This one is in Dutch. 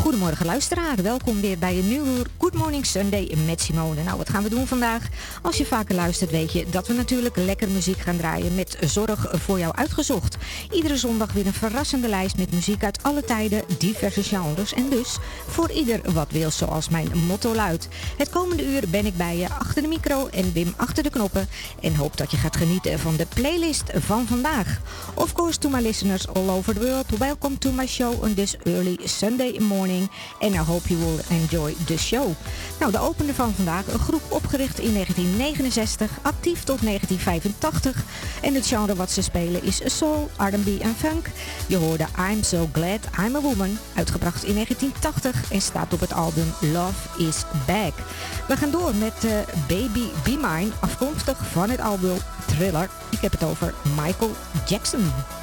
Goedemorgen luisteraar, welkom weer bij een nieuw uur Good Morning Sunday met Simone. Nou, wat gaan we doen vandaag? Als je vaker luistert weet je dat we natuurlijk lekker muziek gaan draaien met zorg voor jou uitgezocht. Iedere zondag weer een verrassende lijst met muziek uit alle tijden, diverse genres en dus voor ieder wat wil, zoals mijn motto luidt. Het komende uur ben ik bij je achter de micro en Wim achter de knoppen en hoop dat je gaat genieten van de playlist van vandaag. Of course to my listeners all over the world, welcome to my show on this early Sunday morning and I hope you will enjoy the show. Nou, de opener van vandaag, een groep opgericht in 1969, actief tot 1985 en het genre wat ze spelen is soul, R&B en funk. Je hoorde I'm So Glad I'm a Woman, uitgebracht in 1980 en staat op het album Love Is Back. We gaan door met Baby Be Mine, afkomstig van het album Thriller. Ik heb het over Michael Jackson.